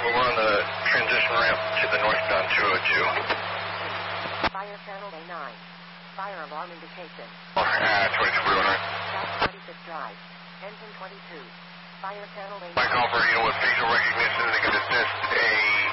we're on the transition ramp to the northbound 202. Fire channel A9. Fire alarm indication. 2209. South 46 Drive. Engine 22. Fire channel A9. Mike Alfred, with facial recognition, they can assist a